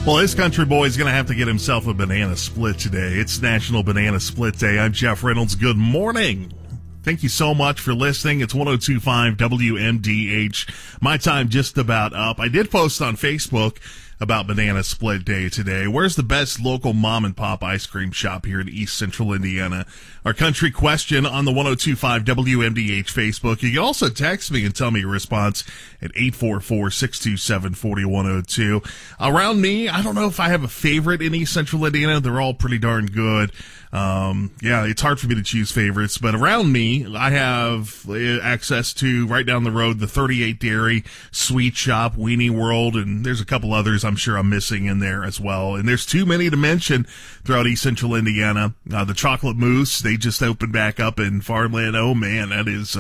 Well, this country boy is going to have to get himself a banana split today. It's National Banana Split Day. I'm Jeff Reynolds. Good morning. Thank you so much for listening. It's 102.5 WMDH. My time just about up. I did post on Facebook about Banana Split Day today. Where's the best local mom and pop ice cream shop here in East Central Indiana? Our country question on the 102.5 WMDH Facebook. You can also text me and tell me your response at 844-627-4102. Around me, I don't know if I have a favorite in East Central Indiana. They're all pretty darn good. It's hard for me to choose favorites, but around me, I have access to, right down the road, the 38 Dairy, Sweet Shop, Weenie World, and there's a couple others I'm sure I'm missing in there as well. And there's too many to mention throughout East Central Indiana. The Chocolate Mousse, they just opened back up in Farmland. Oh man, that is,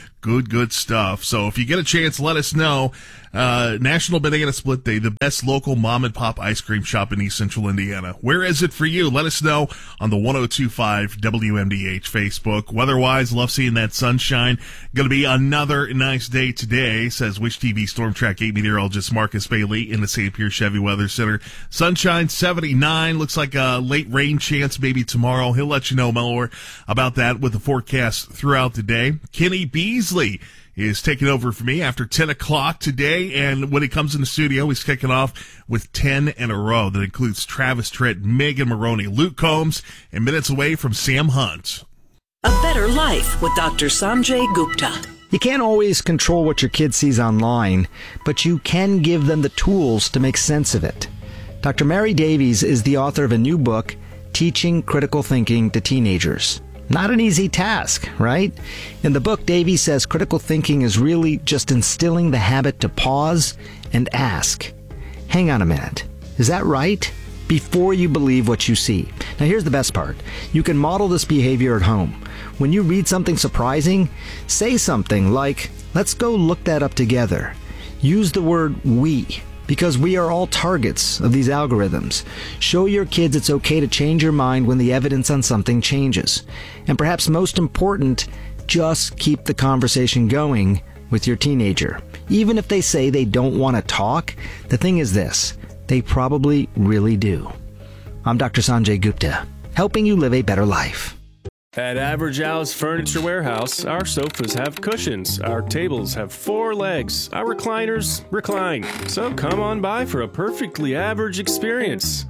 good stuff. So if you get a chance, let us know. National Banana Split Day, the best local mom and pop ice cream shop in East Central Indiana. Where is it for you? Let us know on the 102.5 WMDH Facebook. Weather-wise, love seeing that sunshine. Going to be another nice day today, says Wish TV Storm Track 8 meteorologist Marcus Bailey in the St. Pierre Chevy Weather Center. Sunshine 79. Looks like a late rain chance maybe tomorrow. He'll let you know more about that with the forecast throughout the day. Kenny Beasley is taking over for me after 10 o'clock today, and when he comes in the studio, he's kicking off with 10 in a row. That includes Travis Tritt, Megan Maroney, Luke Combs, and minutes away from Sam Hunt. A Better Life with Dr. Sanjay Gupta. You can't always control what your kid sees online, but you can give them the tools to make sense of it. Dr. Mary Davies is the author of a new book, Teaching Critical Thinking to Teenagers. Not an easy task, right? In the book, Davies says critical thinking is really just instilling the habit to pause and ask, hang on a minute, is that right? Before you believe what you see. Now here's the best part. You can model this behavior at home. When you read something surprising, say something like, let's go look that up together. Use the word we, because we are all targets of these algorithms. Show your kids it's okay to change your mind when the evidence on something changes. And perhaps most important, just keep the conversation going with your teenager. Even if they say they don't want to talk, the thing is this, they probably really do. I'm Dr. Sanjay Gupta, helping you live a better life. At Average Al's Furniture Warehouse, our sofas have cushions, our tables have 4 legs, our recliners recline. So come on by for a perfectly average experience.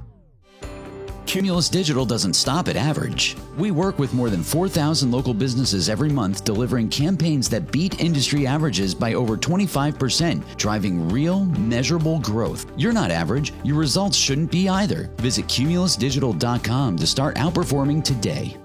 Cumulus Digital doesn't stop at average. We work with more than 4,000 local businesses every month, delivering campaigns that beat industry averages by over 25%, driving real, measurable growth. You're not average. Your results shouldn't be either. Visit cumulusdigital.com to start outperforming today.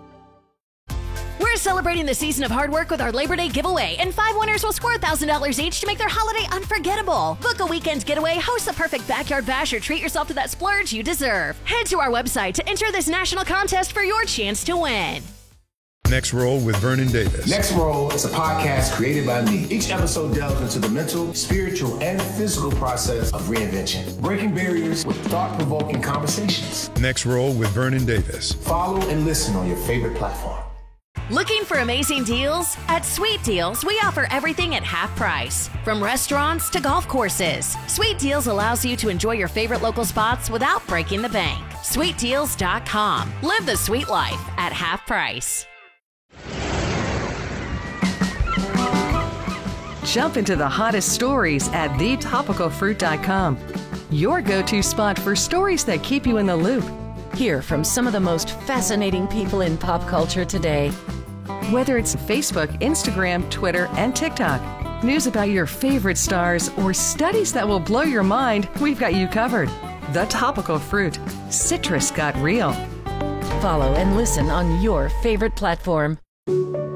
We're celebrating the season of hard work with our Labor Day giveaway, and 5 winners will score $1,000 each to make their holiday unforgettable. Book a weekend getaway, host a perfect backyard bash, or treat yourself to that splurge you deserve. Head to our website to enter this national contest for your chance to win. Next Roll with Vernon Davis. Next Roll is a podcast created by me. Each episode delves into the mental, spiritual, and physical process of reinvention, breaking barriers with thought-provoking conversations. Next Roll with Vernon Davis. Follow and listen on your favorite platform. Looking for amazing deals? At Sweet Deals, we offer everything at half price. From restaurants to golf courses, Sweet Deals allows you to enjoy your favorite local spots without breaking the bank. SweetDeals.com. Live the sweet life at half price. Jump into the hottest stories at thetopicalfruit.com. Your go-to spot for stories that keep you in the loop. Hear from some of the most fascinating people in pop culture today. Whether it's Facebook, Instagram, Twitter, and TikTok, news about your favorite stars, or studies that will blow your mind, we've got you covered. The Topical Fruit. Citrus got real. Follow and listen on your favorite platform.